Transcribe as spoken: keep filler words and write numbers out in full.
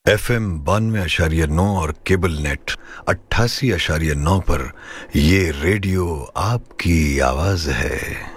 F M बानवे अशारिया नौ और केबल नेट अट्ठासी अशारिया नौ पर ये रेडियो आपकी आवाज है।